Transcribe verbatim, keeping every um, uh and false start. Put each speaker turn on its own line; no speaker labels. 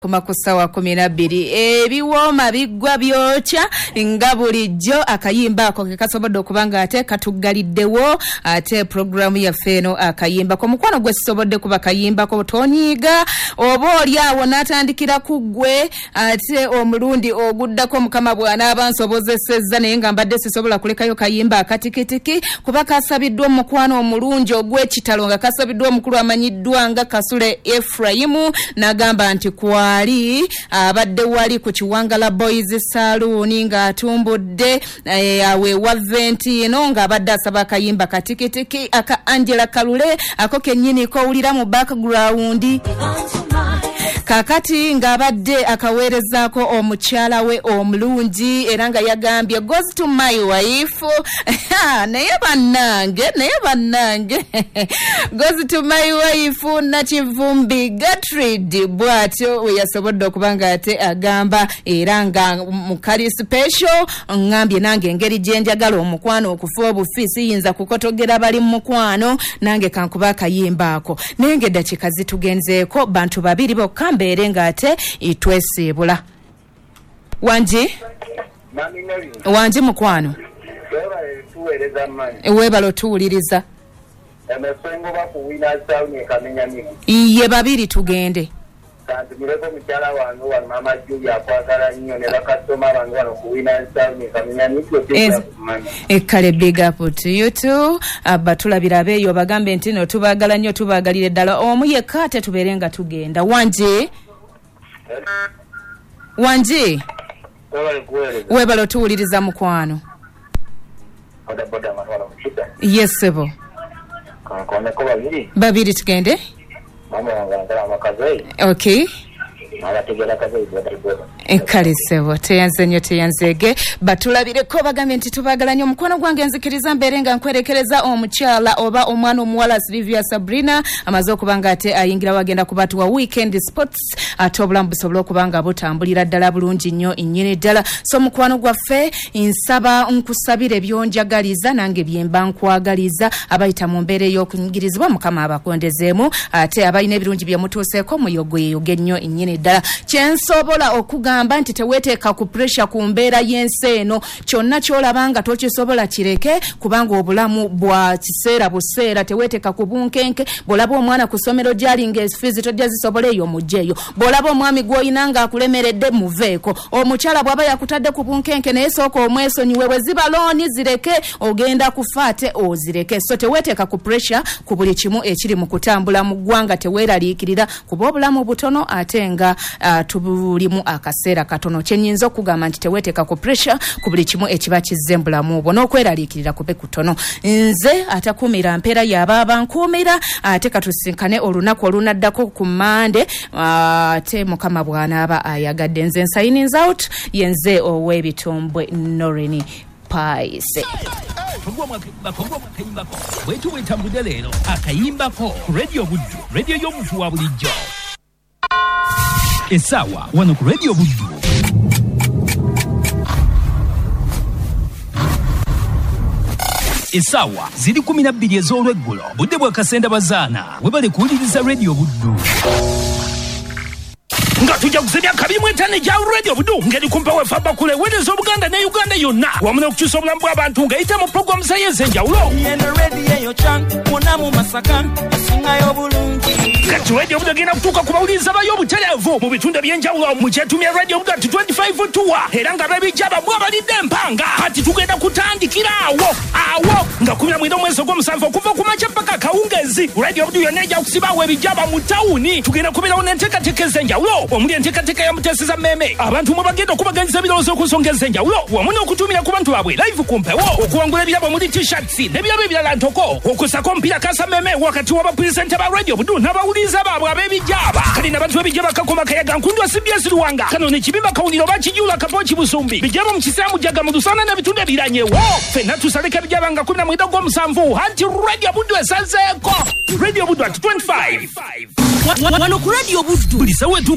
okuma ku ssaawa kumi na bbiri ebiwooma biggwa byokya nga bulijjo akayimba ako ke kasobodde okubanga ate katuggaliddewo ate programu yaffe eno akayimba ko mukwano gwe sisobodde kuba kayimba ko tonyiiga oba oli awo n'atandikira ku ggwe ate omulundi oguddako mukama bw'anaaba nsobozesezza naye nga mbadde sisobola kulekayo kayimba akatikitiki kuba kasabiddwa omukwano omulungi ogw'ekitalo nga kasabiddwa omukulu amanyiddwa nga Kasule Efraimu n'agamba nti kwali abadde wali ku Kiwangala Boys Saloon nga atumbudde awe wa Ventino nga abadde asaba akayimba katikitiki aka Angela Kalule ako kennyini kowulira mu background kakati nga abadde akaweerezaako omukyala we omulungi era nga yagambye goes to my wife naye bannange naye bannange goes to my wife Nakivumbi Gertrude bw'atyo we yasobodde okubanga ate agamba era nga mukali special ngambye nange engeri gye njagala omukwano okufa obufi siyinza kukotogera bali mu mukwano nange kankuba akayimba ako naye ng'eddakiika zitugenzeeko bantu babiri bokka mbeere ng'ate itwesiibula wangi wangi mukwano weebala otuwuliriza iye babiri tugende
kanti mireko mchala wangu wa mama Julia kwagala nnyo ne bakasoma abantu wano kuwina nsauni kamenya nitwe pia kumanya
ekkale big up to you too abatulabira beyo bagambe nti no tubagala nnyo tubagalire ddala omu yekka tetubeerenga tugenda wanje wanje webalo tuwuliriza mukwano
boda boda matwala mchita
yes sebo
kone ko babiri
babiri tugende
mama wangala amakaze
okay
abategera kaze boda boda
ekkale sebo teyanze nnyo teyanzege batulabireko bagambe nti tubagala nnyo omukwano gwange nzikiriza mbeere nga nkwerekereza omukyala oba omwana omuwala Silvia Sabrina amaze okubanga ate ayingira wagenda kubatuwa weekend sports ate obulamu busobola okubanga butambulira ddala bulungi nnyo innyini ddala so mukwano gwaffe nsaba nkusabire byonjagaliza nange byemba nkwagaliza abayita mu mbeera ey'okunyigirizibwa mukama abakondezeemu ate abalina ebirungi bye mutuuseeko muyogoyeyoge nnyo innyini ddala kyensobola okuga amba nti teweteeka ku pressure ku mbeera y'ensi eno kyonna kyolabanga tokisobola kireke kubanga obulamu bwa kiseera buseera teweteeka ku bunkenke bw'olaba omwana ku ssomero gy'alinga efizi tojja zisobola eyo mugjeeyo bw'olaba omwami gw'oyina nga akulemeredde muveeko omukyala bw'aba yakutadde ku bunkenke naye sooka omwesonyiwe bwe ziba looni zireke ogenda kufa ate ozireke so teweteeka ku pressure ku buli kimu ekiri mu kutambula mu ggwanga teweeraliikirira kuba obulamu butono ate nga uh, tubulimu akaseera katono kyenyinza okugamba nti teweteeka ku pressure ku buli kimu ekiba kizze mbulamu bwo n'okweraliikirira kube kutono nze atakuumira mpeera y'aba abankuumira ate katusinkane olunaku olunaddako ku Mande ate mukama bw'anaaba ayagadde nze nsigning out yenze ow'ebitumbwe Norini Paise
wetu wetambudde leero akayimbako radio buddu radio y'omuntu wa bulijjo Esawa wano ku radio buddu Esawa ziri kumi na bbiri ez'olweggulo budde bwa kasenda bazaana webale kuwuliriza radio buddu nga tujja kusenya kabiri mu etaano gya radio buddu ngeri kumpa wefa bakule wedezo Buganda ne Uganda yonna wamu n'okukyusa obulamu bw'abantu ng'eyita mu programu z'enjawulo kati radio buddu egenda kutuuka ku bawuliriza bayo obutereevu mu bitundu eby'enjawulo mu kyetumya radio buddu ati twenty-five tour era nga babijjaba mwabalidde empanga ati tugenda kutandikira awo awo nga kumi na mwenda omwezi ogw'omusanvu okuva ku makya paka kawungezi radio buddu yonna ejja kusibaawo ebijjaba mu tawuni tugenda kubeerawo n'enteekateeka ez'enjawulo omuli enteekateeka ya muteeseza mmeme abantu mwe bagenda okubaganyiza ebirowoozo ku nsonga ez'enjawulo wamu n'okutumira ku bantu baabwe live ku mpewo okuwangula ebirabo omuli t-shirts n'ebirabo ebirala ntoko okusako omupiira kasa mmeme wakati w'abapulisente ba radio buddu n'abawuliriza baabwe ab'ebijjaaba kali n'abantu b'ebijjaaba kakoma kayaga nkundwa C B S Luwanga kano n'ekibimba kawuliro bakijula kapooki busumbi bijjaaba mu kisaamu jaga mu Lusana n'ebitundu ebiranyewo ffenna tusaleka ebijjaaba nga kumi na mwenda gw'omusanvu anti radio buddu esazeeko radio buddu ati twenty-five
wano ku radio buddu
buli sawa